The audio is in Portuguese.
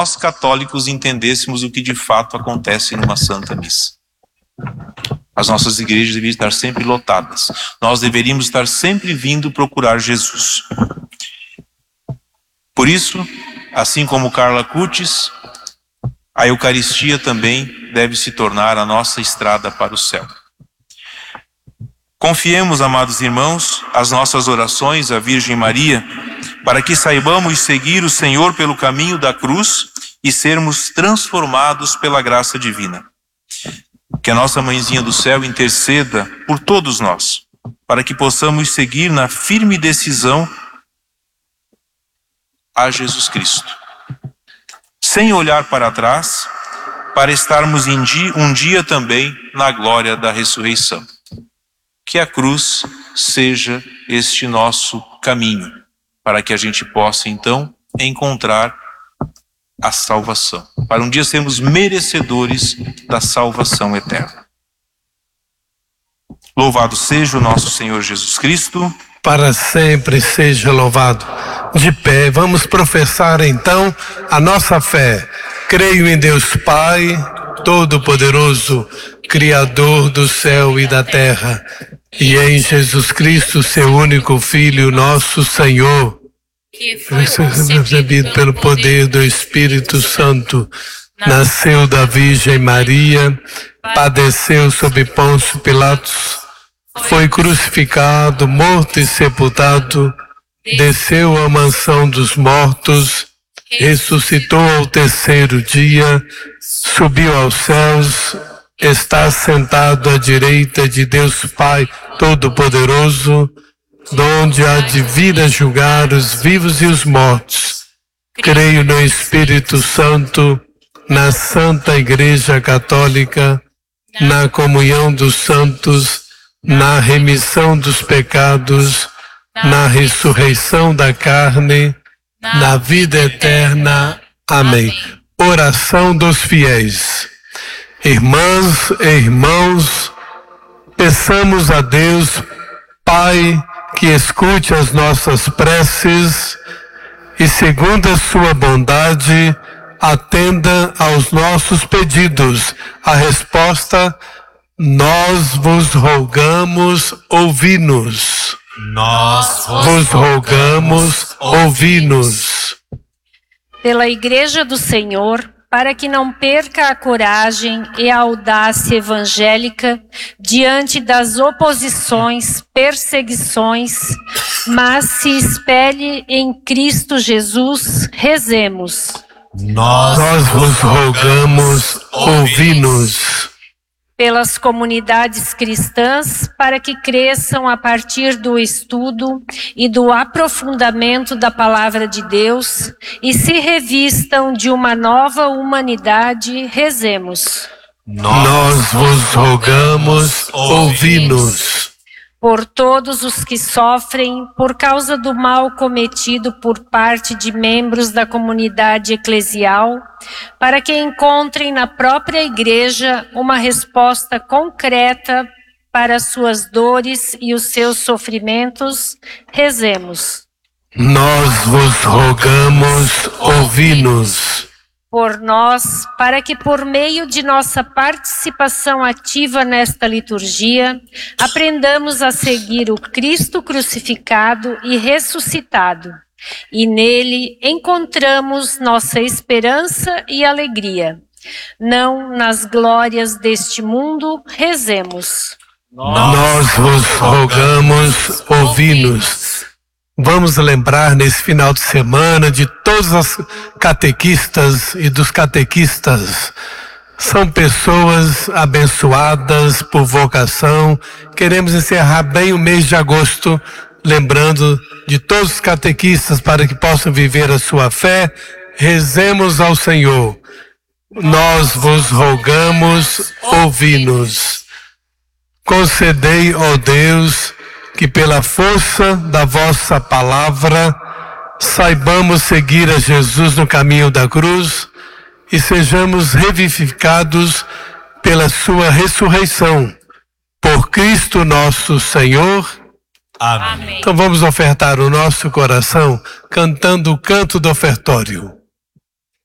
nós católicos entendêssemos o que de fato acontece numa Santa Missa. As nossas igrejas deveriam estar sempre lotadas. Nós deveríamos estar sempre vindo procurar Jesus. Por isso, assim como Carla Cutis, a Eucaristia também deve se tornar a nossa estrada para o céu. Confiemos, amados irmãos, as nossas orações à Virgem Maria, para que saibamos seguir o Senhor pelo caminho da cruz e sermos transformados pela graça divina. Que a nossa Mãezinha do Céu interceda por todos nós, para que possamos seguir na firme decisão a Jesus Cristo, sem olhar para trás, para estarmos um dia também na glória da ressurreição. Que a cruz seja este nosso caminho, para que a gente possa então encontrar a salvação, para um dia sermos merecedores da salvação eterna. Louvado seja o nosso Senhor Jesus Cristo. Para sempre seja louvado. De pé, vamos professar então a nossa fé. Creio em Deus Pai, Todo-Poderoso, Criador do céu e da terra, e em Jesus Cristo, seu único Filho, nosso Senhor, que foi concebido pelo poder do Espírito Santo, nasceu da Virgem Maria, padeceu sob Pôncio Pilatos, foi crucificado, morto e sepultado, desceu à mansão dos mortos, ressuscitou ao terceiro dia, subiu aos céus, está sentado à direita de Deus Pai Todo-Poderoso, donde há de vir a julgar os vivos e os mortos. Creio no Espírito Santo, na Santa Igreja Católica, na comunhão dos santos, na remissão dos pecados, na ressurreição da carne, na vida eterna. Amém. Oração dos fiéis. Irmãs e irmãos, peçamos a Deus, Pai, que escute as nossas preces e, segundo a sua bondade, atenda aos nossos pedidos. A resposta: nós vos rogamos, ouvi-nos. Nós vos rogamos, ouvi-nos. Pela Igreja do Senhor, para que não perca a coragem e a audácia evangélica diante das oposições, perseguições, mas se espelhe em Cristo Jesus, rezemos. Nós vos rogamos, ouvi-nos. Pelas comunidades cristãs, para que cresçam a partir do estudo e do aprofundamento da Palavra de Deus e se revistam de uma nova humanidade, rezemos. Nós vos rogamos, ouvi-nos. Por todos os que sofrem por causa do mal cometido por parte de membros da comunidade eclesial, para que encontrem na própria Igreja uma resposta concreta para as suas dores e os seus sofrimentos, rezemos. Nós vos rogamos, ouvi-nos. Por nós, para que por meio de nossa participação ativa nesta liturgia, aprendamos a seguir o Cristo crucificado e ressuscitado, e nele encontramos nossa esperança e alegria. Não nas glórias deste mundo, rezemos. Nós vos rogamos, ouvi-nos. Vamos lembrar nesse final de semana de todas as catequistas e dos catequistas. São pessoas abençoadas por vocação. Queremos encerrar bem o mês de agosto, lembrando de todos os catequistas para que possam viver a sua fé. Rezemos ao Senhor. Nós vos rogamos, ouvi-nos. Concedei, ó Deus, que pela força da vossa palavra saibamos seguir a Jesus no caminho da cruz e sejamos revivificados pela sua ressurreição. Por Cristo nosso Senhor. Amém. Então vamos ofertar o nosso coração cantando o canto do ofertório.